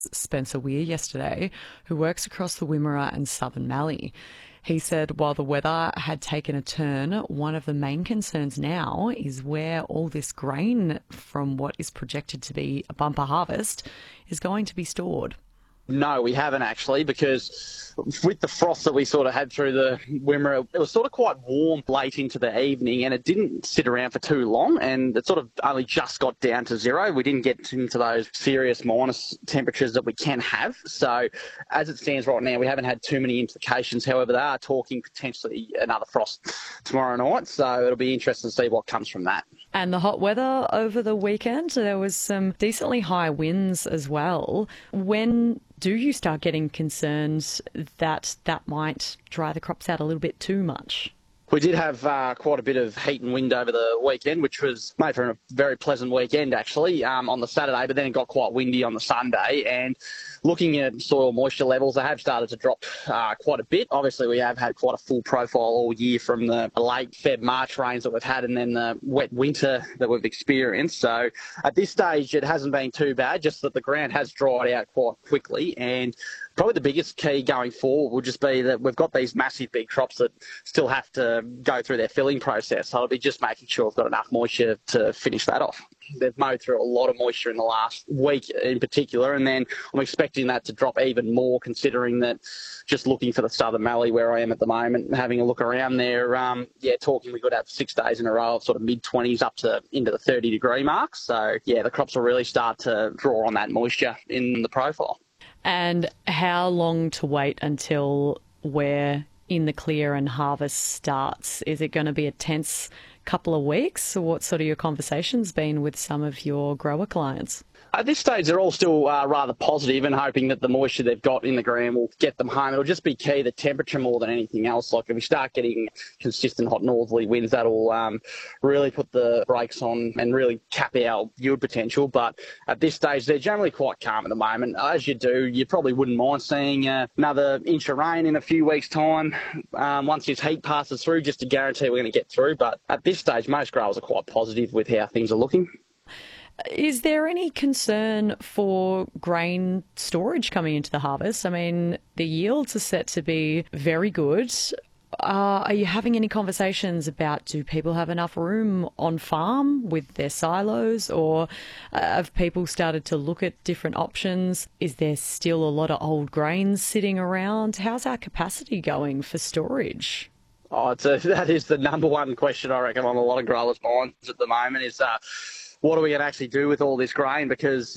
Spencer Weir yesterday, who works across the Wimmera and Southern Mallee. He said while the weather had taken a turn, one of the main concerns now is where all this grain from what is projected to be a bumper harvest is going to be stored. No, we haven't actually, because with the frost that we sort of had through the Wimmera, it was sort of quite warm late into the evening and it didn't sit around for too long and it sort of only just got down to zero. We didn't get into those serious minus temperatures that we can have. So as it stands right now, we haven't had too many implications. However, they are talking potentially another frost tomorrow night. So it'll be interesting to see what comes from that. And the hot weather over the weekend, there was some decently high winds as well. When do you start getting concerned that that might dry the crops out a little bit too much? We did have quite a bit of heat and wind over the weekend, which was made for a very pleasant weekend, actually, on the Saturday, but then it got quite windy on the Sunday. And looking at soil moisture levels, they have started to drop quite a bit. Obviously, we have had quite a full profile all year from the late Feb, March rains that we've had and then the wet winter that we've experienced. So at this stage, it hasn't been too bad, just that the ground has dried out quite quickly. And probably the biggest key going forward will just be that we've got these massive big crops that still have to go through their filling process. So it'll be just making sure we've got enough moisture to finish that off. They've mowed through a lot of moisture in the last week in particular, and then I'm expecting that to drop even more, considering that just looking for the Southern Mallee where I am at the moment, having a look around there, talking we could have 6 days in a row of sort of mid-20s up to into the 30-degree mark. So, yeah, the crops will really start to draw on that moisture in the profile. And how long to wait until we're in the clear and harvest starts? Is it going to be a tense couple of weeks? Or what sort of your conversations been with some of your grower clients? At this stage, they're all still rather positive and hoping that the moisture they've got in the ground will get them home. It'll just be key, the temperature more than anything else. Like if we start getting consistent hot northerly winds, that'll really put the brakes on and really cap our yield potential. But at this stage, they're generally quite calm at the moment. As you do, you probably wouldn't mind seeing another inch of rain in a few weeks' time once this heat passes through, just to guarantee we're going to get through. But at this stage, most growers are quite positive with how things are looking. Is there any concern for grain storage coming into the harvest? I mean, the yields are set to be very good. Are you having any conversations about, do people have enough room on farm with their silos, or have people started to look at different options? Is there still a lot of old grains sitting around? How's our capacity going for storage? Oh, that is the number one question, I reckon, on a lot of growers' minds at the moment is what are we going to actually do with all this grain? Because,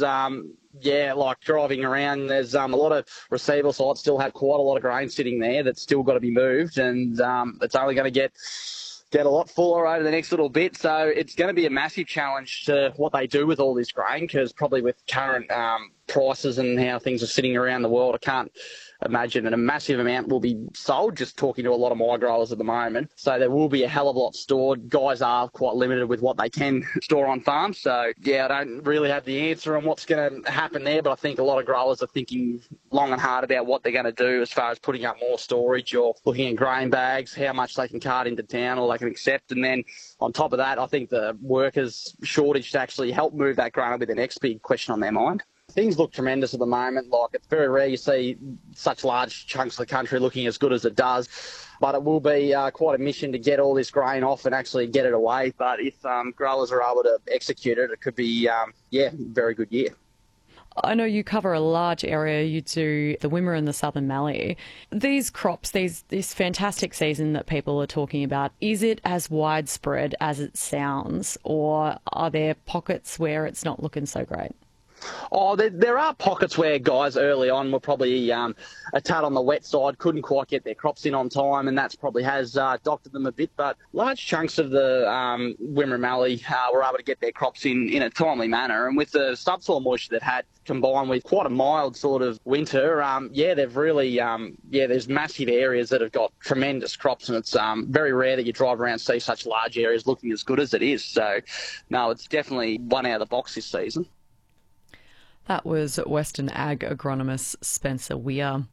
like driving around, there's a lot of receival sites still have quite a lot of grain sitting there that's still got to be moved, and it's only going to get a lot fuller over the next little bit. So it's going to be a massive challenge to what they do with all this grain, because probably with current prices and how things are sitting around the world, I can't imagine, and a massive amount will be sold, just talking to a lot of my growers at the moment. So there will be a hell of a lot stored. Guys are quite limited with what they can store on farm. So, yeah, I don't really have the answer on what's going to happen there, but I think a lot of growers are thinking long and hard about what they're going to do as far as putting up more storage or looking at grain bags, how much they can cart into town or they can accept. And then on top of that, I think the workers' shortage to actually help move that grain will be the next big question on their mind. Things look tremendous at the moment. Like, it's very rare you see such large chunks of the country looking as good as it does. But it will be quite a mission to get all this grain off and actually get it away. But if growers are able to execute it, it could be, very good year. I know you cover a large area. You do the Wimmera and the Southern Mallee. These crops, this fantastic season that people are talking about, is it as widespread as it sounds, or are there pockets where it's not looking so great? Oh, there are pockets where guys early on were probably a tad on the wet side, couldn't quite get their crops in on time, and that's probably has doctored them a bit. But large chunks of the Wimmera Mallee were able to get their crops in a timely manner. And with the subsoil moisture they've had, combined with quite a mild sort of winter, they've really, there's massive areas that have got tremendous crops, and it's very rare that you drive around and see such large areas looking as good as it is. So, no, it's definitely one out of the box this season. That was Western Ag agronomist Spencer Weir.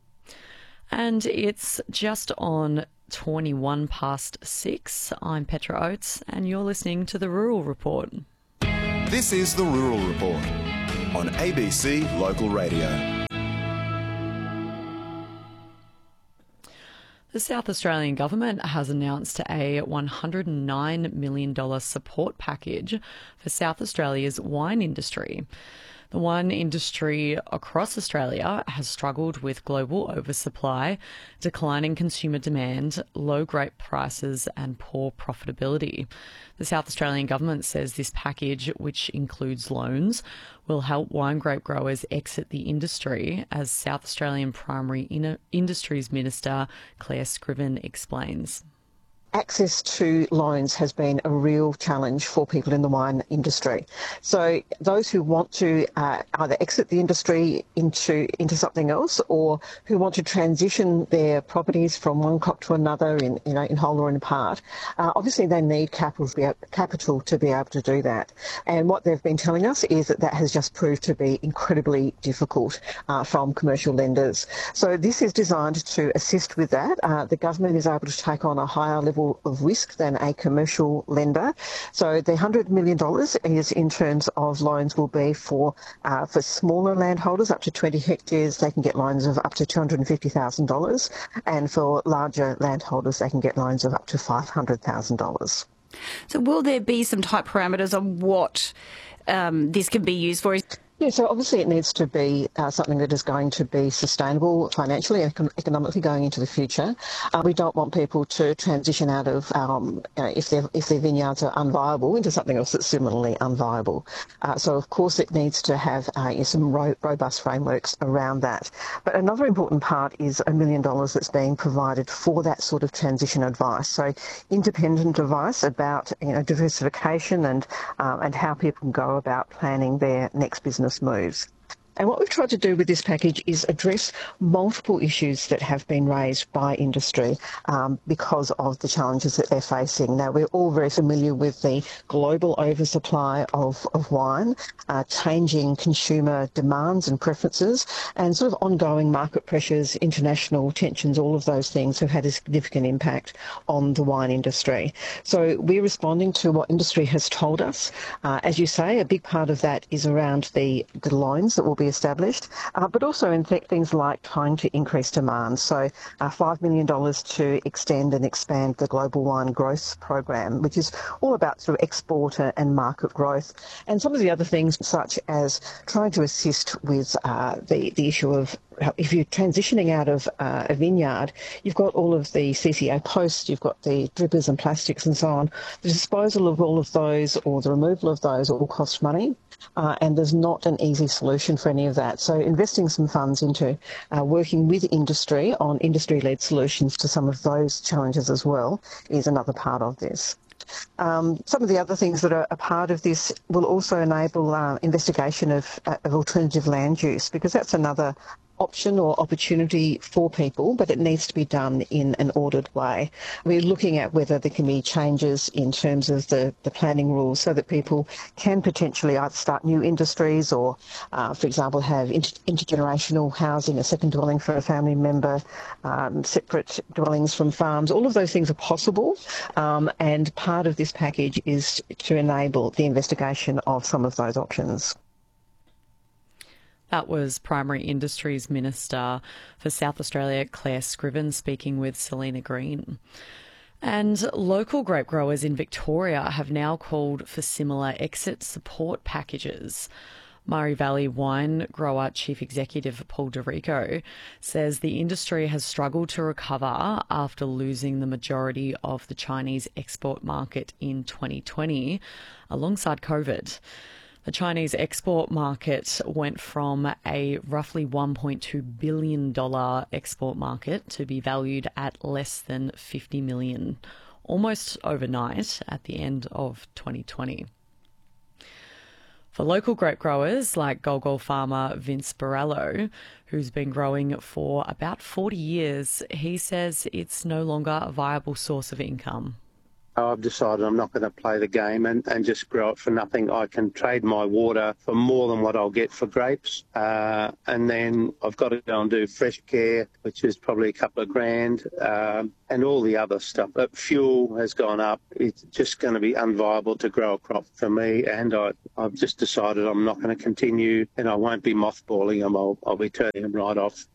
And it's just on 21 past 6. I'm Petra Oates, and you're listening to The Rural Report. This is The Rural Report on ABC Local Radio. The South Australian government has announced a $109 million support package for South Australia's wine industry. The wine industry across Australia has struggled with global oversupply, declining consumer demand, low grape prices and poor profitability. The South Australian government says this package, which includes loans, will help wine grape growers exit the industry, as South Australian Primary Industries Minister Claire Scriven explains. Access to loans has been a real challenge for people in the wine industry. So those who want to either exit the industry into something else, or who want to transition their properties from one crop to another in whole or in part, obviously they need capital to be able to do that. And what they've been telling us is that has just proved to be incredibly difficult from commercial lenders. So this is designed to assist with that. The government is able to take on a higher level of risk than a commercial lender. So the $100 million is in terms of loans will be for smaller landholders up to 20 hectares. They can get loans of up to $250,000, and for larger landholders they can get loans of up to $500,000. So will there be some tight parameters on what this can be used for? Yeah, so obviously it needs to be something that is going to be sustainable financially and economically going into the future. We don't want people to transition out of, if their vineyards are unviable, into something else that's similarly unviable. So of course it needs to have some robust frameworks around that. But another important part is $1 million that's being provided for that sort of transition advice. So independent advice about diversification and how people can go about planning their next business moves. And what we've tried to do with this package is address multiple issues that have been raised by industry because of the challenges that they're facing. Now, we're all very familiar with the global oversupply of wine, changing consumer demands and preferences, and sort of ongoing market pressures, international tensions, all of those things have had a significant impact on the wine industry. So we're responding to what industry has told us. As you say, a big part of that is around the loans that will be established, but also in things like trying to increase demand. So $5 million to extend and expand the Global Wine Growth Program, which is all about sort of export and market growth. And some of the other things, such as trying to assist with the issue of if you're transitioning out of a vineyard, you've got all of the CCA posts, you've got the drippers and plastics and so on. The disposal of all of those or the removal of those all costs money, and there's not an easy solution for any of that. So investing some funds into working with industry on industry-led solutions to some of those challenges as well is another part of this. Some of the other things that are a part of this will also enable investigation of alternative land use, because that's another option or opportunity for people, but it needs to be done in an ordered way. We're looking at whether there can be changes in terms of the planning rules so that people can potentially either start new industries or, for example, have intergenerational housing, a second dwelling for a family member, separate dwellings from farms. All of those things are possible, and part of this package is to enable the investigation of some of those options. That was Primary Industries Minister for South Australia, Claire Scriven, speaking with Selena Green. And local grape growers in Victoria have now called for similar exit support packages. Murray Valley Wine Grower Chief Executive Paul DeRico says the industry has struggled to recover after losing the majority of the Chinese export market in 2020 alongside COVID. The Chinese export market went from a roughly $1.2 billion export market to be valued at less than $50 million, almost overnight at the end of 2020. For local grape growers like Golgol farmer Vince Borrello, who's been growing for about 40 years, he says it's no longer a viable source of income. I've decided I'm not going to play the game and just grow it for nothing. I can trade my water for more than what I'll get for grapes. And then I've got to go and do fresh care, which is probably a couple of grand, and all the other stuff. But fuel has gone up. It's just going to be unviable to grow a crop for me. And I've just decided I'm not going to continue, and I won't be mothballing them. I'll be turning them right off.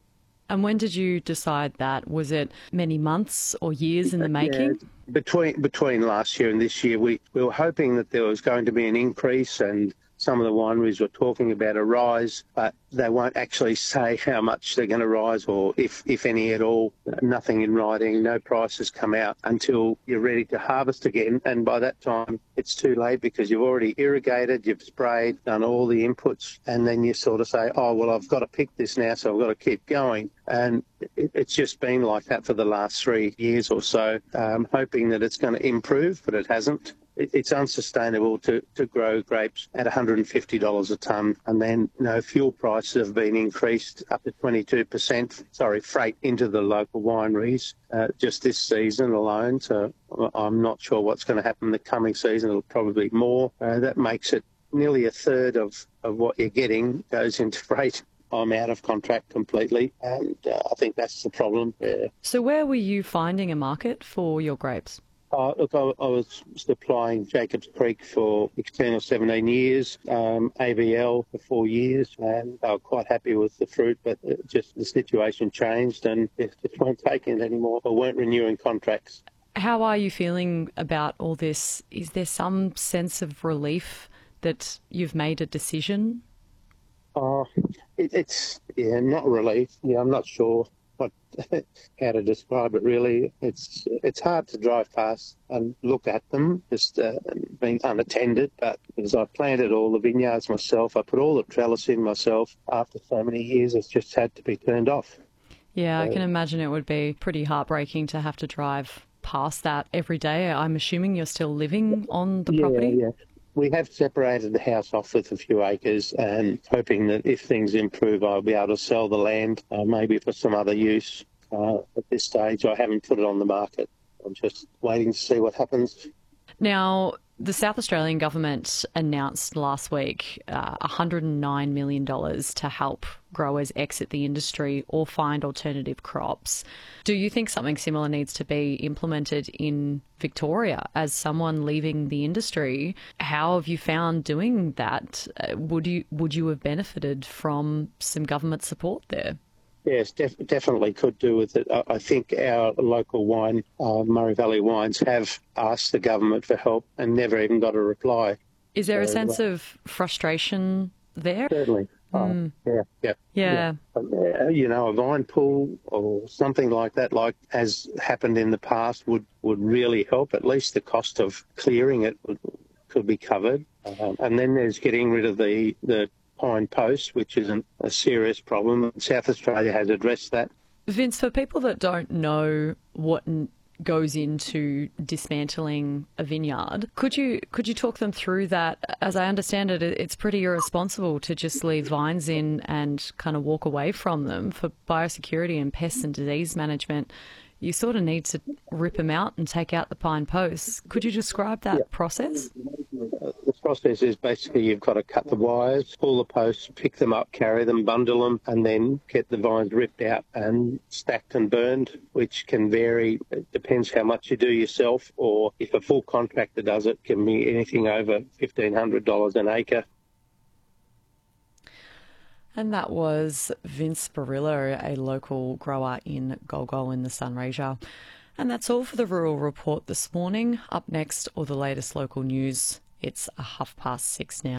And when did you decide that? Was it many months or years in the making? Yeah, between last year and this year, we were hoping that there was going to be an increase, and some of the wineries were talking about a rise, but they won't actually say how much they're going to rise or if any at all. Nothing in writing, no prices come out until you're ready to harvest again. And by that time, it's too late because you've already irrigated, you've sprayed, done all the inputs, and then you sort of say, oh, well, I've got to pick this now, so I've got to keep going. And it's just been like that for the last 3 years or so. I'm hoping that it's going to improve, but it hasn't. It's unsustainable to grow grapes at $150 a tonne, and then fuel prices have been increased up to 22%, freight into the local wineries just this season alone. So I'm not sure what's going to happen the coming season. It'll probably be more. That makes it nearly a third of what you're getting goes into freight. I'm out of contract completely, and I think that's the problem there. So where were you finding a market for your grapes? Look, I was supplying Jacobs Creek for 16 or 17 years, AVL for 4 years, and they were quite happy with the fruit, but just the situation changed and they just weren't taking it anymore or weren't renewing contracts. How are you feeling about all this? Is there some sense of relief that you've made a decision? It's not relief. Yeah, I'm not sure how to describe it really. It's hard to drive past and look at them, just being unattended, but because I planted all the vineyards myself, I put all the trellis in myself, after so many years it's just had to be turned off. Yeah, I can imagine it would be pretty heartbreaking to have to drive past that every day. I'm assuming you're still living on the property? Yeah. We have separated the house off with a few acres and hoping that if things improve, I'll be able to sell the land, maybe for some other use. At this stage, I haven't put it on the market. I'm just waiting to see what happens. Now, the South Australian government announced last week $109 million to help growers exit the industry or find alternative crops. Do you think something similar needs to be implemented in Victoria? As someone leaving the industry, how have you found doing that? Would you have benefited from some government support there? Yes, definitely could do with it. I think our local wine, Murray Valley Wines, have asked the government for help and never even got a reply. Is there a sense of frustration there? Certainly. Yeah. A vine pool or something like that, like has happened in the past, would really help. At least the cost of clearing it could be covered. And then there's getting rid of the pine post, which isn't a serious problem. South Australia has addressed that. Vince, for people that don't know what goes into dismantling a vineyard, could you talk them through that? As I understand it, it's pretty irresponsible to just leave vines in and kind of walk away from them. For biosecurity and pest and disease management, you sort of need to rip them out and take out the pine posts. Could you describe that process? The process is basically you've got to cut the wires, pull the posts, pick them up, carry them, bundle them, and then get the vines ripped out and stacked and burned, which can vary. It depends how much you do yourself, or if a full contractor does it, can be anything over $1,500 an acre. And that was Vince Barillo, a local grower in Golgol in the Sunraysia. And that's all for the Rural Report this morning. Up next, all the latest local news. It's 6:30 now.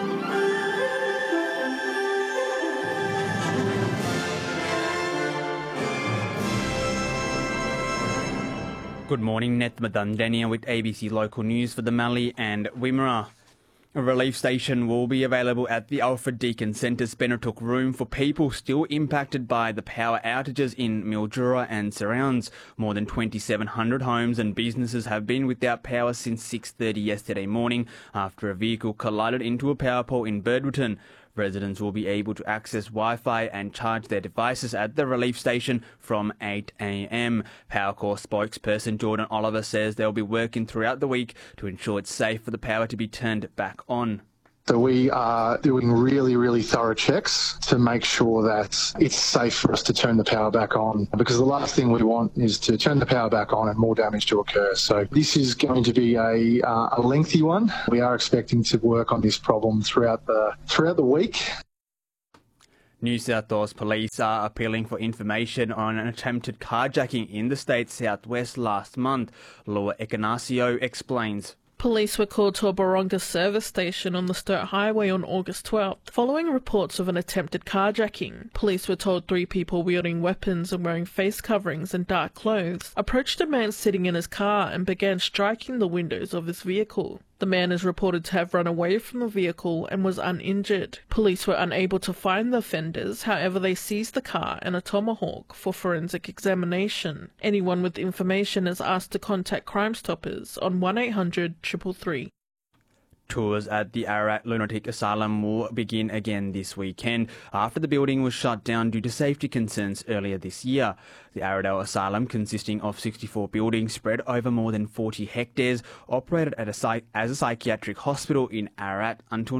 Good morning, Neth Madandania with ABC Local News for the Mallee and Wimmera. A relief station will be available at the Alfred Deakin Centre Spennetuck Room for people still impacted by the power outages in Mildura and surrounds. More than 2,700 homes and businesses have been without power since 6:30 yesterday morning after a vehicle collided into a power pole in Birdwotton. Residents will be able to access Wi-Fi and charge their devices at the relief station from 8 a.m. Powercor spokesperson Jordan Oliver says they'll be working throughout the week to ensure it's safe for the power to be turned back on. So we are doing really, really thorough checks to make sure that it's safe for us to turn the power back on, because the last thing we want is to turn the power back on and more damage to occur. So this is going to be a lengthy one. We are expecting to work on this problem throughout the week. New South Wales police are appealing for information on an attempted carjacking in the state's southwest last month. Laura Ekanasio explains. Police were called to a Boronga service station on the Sturt Highway on August 12th, following reports of an attempted carjacking. Police were told 3 people wielding weapons and wearing face coverings and dark clothes approached a man sitting in his car and began striking the windows of his vehicle. The man is reported to have run away from the vehicle and was uninjured. Police were unable to find the offenders, however they seized the car and a tomahawk for forensic examination. Anyone with information is asked to contact Crime Stoppers on 1-800-333. Tours at the Ararat Lunatic Asylum will begin again this weekend after the building was shut down due to safety concerns earlier this year. The Arradale Asylum, consisting of 64 buildings spread over more than 40 hectares, operated as a psychiatric hospital in Ararat until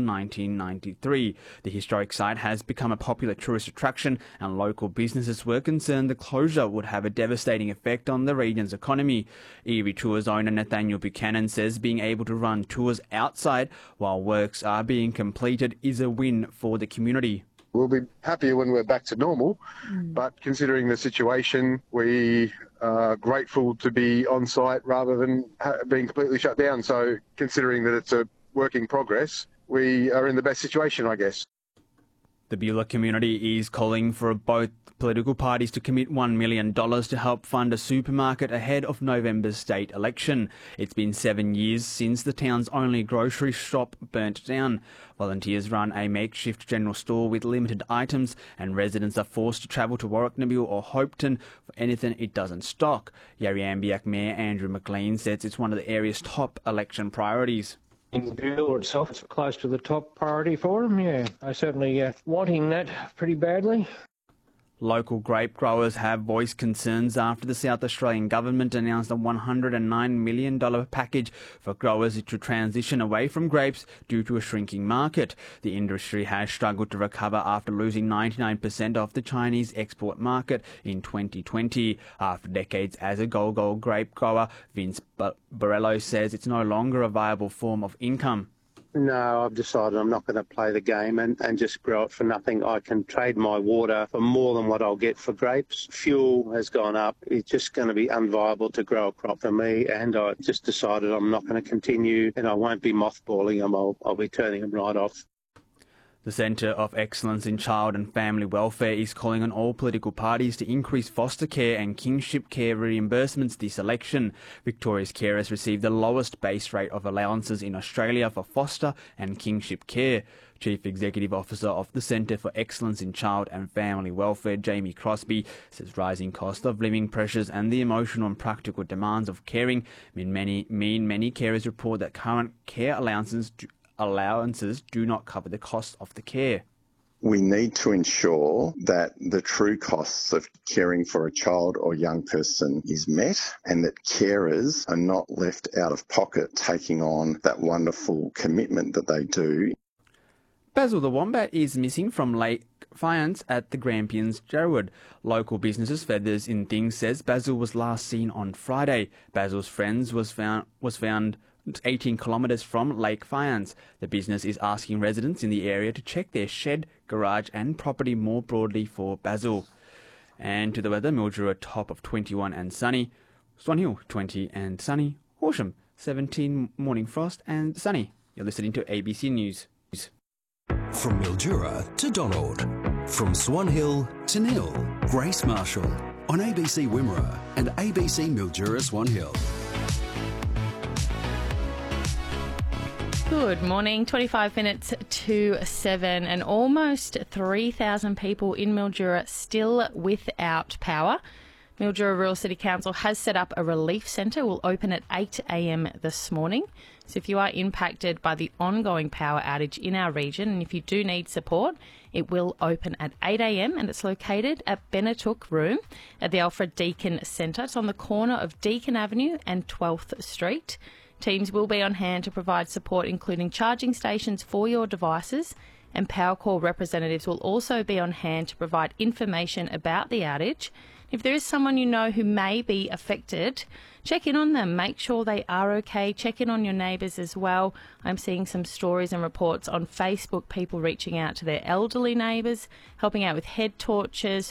1993. The historic site has become a popular tourist attraction, and local businesses were concerned the closure would have a devastating effect on the region's economy. Erie Tours owner Nathaniel Buchanan says being able to run tours outside while works are being completed is a win for the community. We'll be happier when we're back to normal, but considering the situation, we are grateful to be on site rather than being completely shut down. So considering that it's a work in progress, we are in the best situation, I guess. The Beulah community is calling for both political parties to commit $1 million to help fund a supermarket ahead of November's state election. It's been 7 years since the town's only grocery shop burnt down. Volunteers run a makeshift general store with limited items, and residents are forced to travel to Warrnambool or Hopetoun for anything it doesn't stock. Yarriambiack Mayor Andrew McLean says it's one of the area's top election priorities. In Beulah itself, it's close to the top priority for them, yeah. I certainly wanting that pretty badly. Local grape growers have voiced concerns after the South Australian government announced a $109 million package for growers to transition away from grapes due to a shrinking market. The industry has struggled to recover after losing 99% of the Chinese export market in 2020. After decades as a gold grape grower, Vince Borello says it's no longer a viable form of income. No, I've decided I'm not going to play the game and just grow it for nothing. I can trade my water for more than what I'll get for grapes. Fuel has gone up. It's just going to be unviable to grow a crop for me, and I just decided I'm not going to continue, and I won't be mothballing them. I'll be turning them right off. The Centre of Excellence in Child and Family Welfare is calling on all political parties to increase foster care and kinship care reimbursements this election. Victoria's carers receive the lowest base rate of allowances in Australia for foster and kinship care. Chief Executive Officer of the Centre for Excellence in Child and Family Welfare, Jamie Crosby, says rising cost of living pressures and the emotional and practical demands of caring mean many carers report that current care allowances do not cover the cost of the care. We need to ensure that the true costs of caring for a child or young person is met, and that carers are not left out of pocket taking on that wonderful commitment that they do. Basil the Wombat is missing from Lake Fyans at the Grampians Jarwood. Local businesses Feathers in Things says Basil was last seen on Friday. Basil's friends was found 18 kilometres from Lake Fyans. The business is asking residents in the area to check their shed, garage and property more broadly for Basil. And to the weather, Mildura top of 21 and sunny, Swan Hill 20 and sunny, Horsham 17 morning frost and sunny. You're listening to ABC News. From Mildura to Donald, from Swan Hill to Nil, Grace Marshall on ABC Wimmera and ABC Mildura Swan Hill. Good morning, 25 minutes to 7 and almost 3,000 people in Mildura still without power. Mildura Rural City Council has set up a relief centre. It will open at 8 a.m. this morning. So if you are impacted by the ongoing power outage in our region and if you do need support, it will open at 8 a.m. and it's located at Benetook Room at the Alfred Deakin Centre. It's on the corner of Deakin Avenue and 12th Street. Teams will be on hand to provide support, including charging stations for your devices, and Powercall representatives will also be on hand to provide information about the outage. If there is someone you know who may be affected, check in on them. Make sure they are okay. Check in on your neighbours as well. I'm seeing some stories and reports on Facebook, people reaching out to their elderly neighbours, helping out with head torches,